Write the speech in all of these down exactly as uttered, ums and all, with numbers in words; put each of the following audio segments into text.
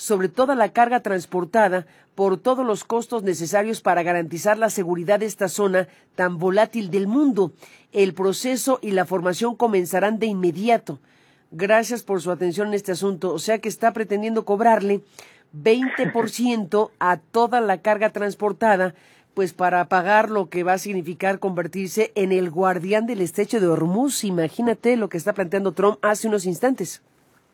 sobre toda la carga transportada por todos los costos necesarios para garantizar la seguridad de esta zona tan volátil del mundo. El proceso y la formación comenzarán de inmediato. Gracias por su atención en este asunto. O sea que está pretendiendo cobrarle veinte por ciento a toda la carga transportada, pues para pagar lo que va a significar convertirse en el guardián del estrecho de Hormuz. Imagínate lo que está planteando Trump hace unos instantes.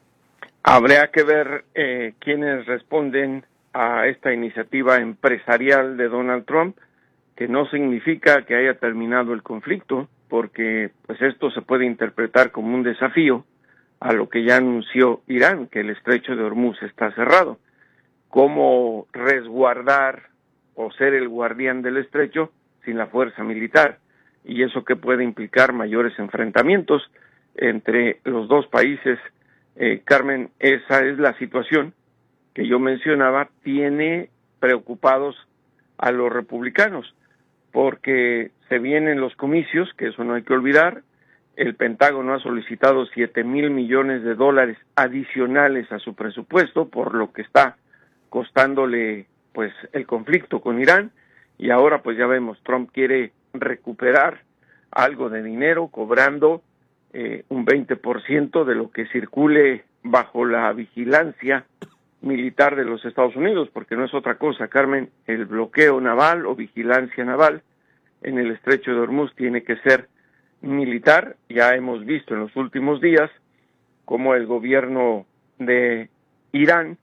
Habría que ver eh, quiénes responden a esta iniciativa empresarial de Donald Trump, que no significa que haya terminado el conflicto, porque pues esto se puede interpretar como un desafío a lo que ya anunció Irán, que el estrecho de Hormuz está cerrado. ¿Cómo resguardar o ser el guardián del estrecho sin la fuerza militar? Y eso que puede implicar mayores enfrentamientos entre los dos países. Eh, Carmen, esa es la situación que yo mencionaba, tiene preocupados a los republicanos, porque se vienen los comicios, que eso no hay que olvidar. El Pentágono ha solicitado siete mil millones de dólares adicionales a su presupuesto por lo que está costándole pues el conflicto con Irán, y ahora pues ya vemos, Trump quiere recuperar algo de dinero cobrando eh, un veinte por ciento de lo que circule bajo la vigilancia militar de los Estados Unidos, porque no es otra cosa, Carmen, el bloqueo naval o vigilancia naval en el estrecho de Hormuz tiene que ser militar. Ya hemos visto en los últimos días cómo el gobierno de Irán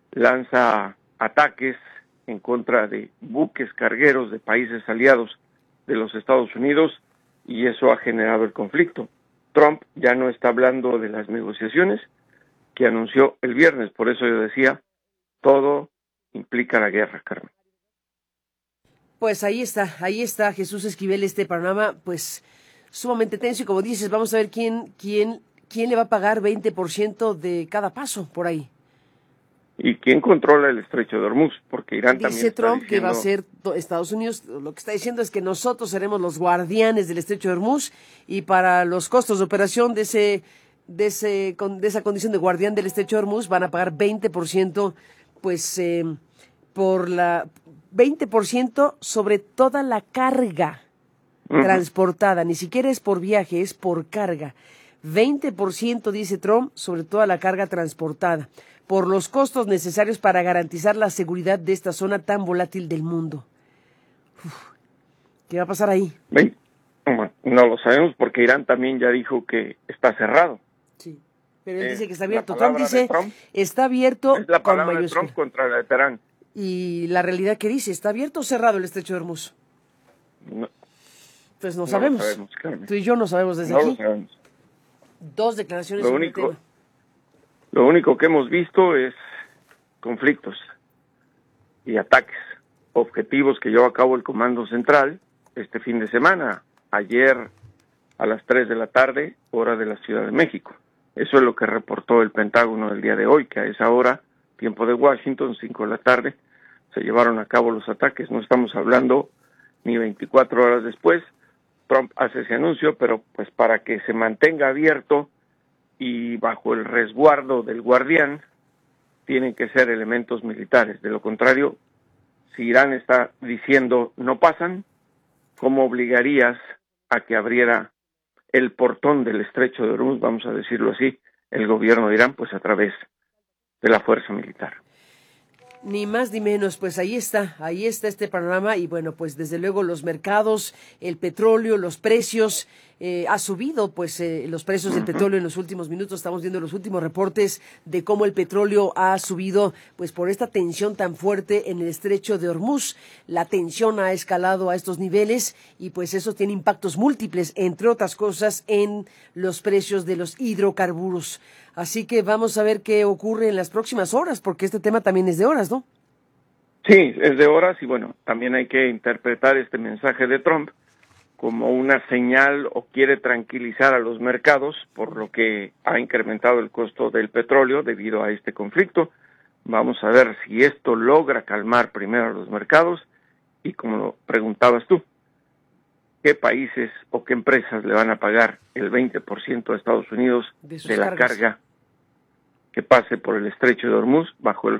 lanza ataques en contra de buques cargueros de países aliados de los Estados Unidos, y eso ha generado el conflicto. Trump ya no está hablando de las negociaciones que anunció el viernes, por eso yo decía, todo implica la guerra, Carmen. Pues ahí está, ahí está Jesús Esquivel, este panorama pues sumamente tenso, y como dices, vamos a ver quién quién quién le va a pagar veinte por ciento de cada paso por ahí. ¿Y quién controla el estrecho de Hormuz? Porque Irán Dice también está Trump diciendo... que va a ser Estados Unidos, lo que está diciendo es que nosotros seremos los guardianes del estrecho de Hormuz, y para los costos de operación de ese de ese de esa condición de guardián del estrecho de Hormuz van a pagar veinte por ciento, pues eh, por la veinte por ciento sobre toda la carga uh-huh. transportada, ni siquiera es por viaje, es por carga. veinte por ciento, dice Trump, sobre toda la carga transportada, por los costos necesarios para garantizar la seguridad de esta zona tan volátil del mundo. Uf, ¿qué va a pasar ahí? No lo sabemos, porque Irán también ya dijo que está cerrado. Sí, pero él eh, dice que está abierto. Trump dice, Trump, está abierto es la palabra con de Trump contra la de Teherán. ¿Y la realidad qué dice? ¿Está abierto o cerrado el estrecho de Hormuz? No, pues no, no sabemos. Lo sabemos, Carmen. Tú y yo no sabemos desde no aquí. Lo sabemos. Dos declaraciones lo sobre único, el tema. Lo único que hemos visto es conflictos y ataques objetivos que llevó a cabo el Comando Central este fin de semana, ayer a las tres de la tarde, hora de la Ciudad de México. Eso es lo que reportó el Pentágono el día de hoy, que a esa hora, tiempo de Washington, cinco de la tarde, se llevaron a cabo los ataques. No estamos hablando ni veinticuatro horas después. Trump hace ese anuncio, pero pues para que se mantenga abierto y bajo el resguardo del guardián, tienen que ser elementos militares. De lo contrario, si Irán está diciendo no pasan, ¿cómo obligarías a que abriera el portón del estrecho de Hormuz, vamos a decirlo así, el gobierno de Irán? Pues a través de la fuerza militar. Ni más ni menos, pues ahí está, ahí está este panorama, y bueno, pues desde luego los mercados, el petróleo, los precios, eh, ha subido pues eh, los precios del petróleo en los últimos minutos. Estamos viendo los últimos reportes de cómo el petróleo ha subido pues por esta tensión tan fuerte en el estrecho de Hormuz. La tensión ha escalado a estos niveles, y pues eso tiene impactos múltiples, entre otras cosas, en los precios de los hidrocarburos. Así que vamos a ver qué ocurre en las próximas horas, porque este tema también es de horas, ¿no? Sí, es de horas, y bueno, también hay que interpretar este mensaje de Trump como una señal, o quiere tranquilizar a los mercados, por lo que ha incrementado el costo del petróleo debido a este conflicto. Vamos a ver si esto logra calmar primero a los mercados, y como lo preguntabas tú, ¿qué países o qué empresas le van a pagar el veinte por ciento a Estados Unidos de, de la carga que pase por el estrecho de Hormuz bajo el